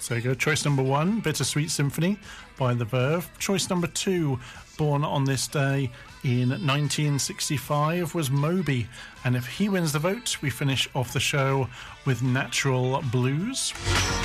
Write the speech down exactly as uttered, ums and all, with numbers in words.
So you go. Choice number one, Bittersweet Symphony by The Verve. Choice number two, born on this day in nineteen sixty-five, was Moby. And if he wins the vote, we finish off the show with Natural Blues.